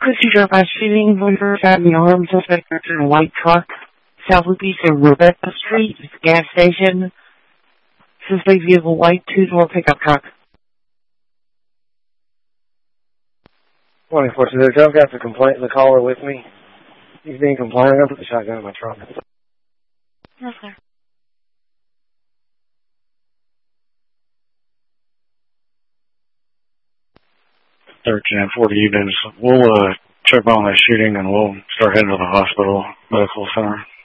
Procedure by shooting Weaver had the armed suspect in a white truck, South Lupita Rebecca Street, gas station. Suspect vehicle white two-door pickup truck. 24 to the I've got the caller with me. He's being compliant. I put the shotgun in my trunk. Yes, sir. 1340 units. We'll check on that shooting and we'll start heading to the hospital medical center.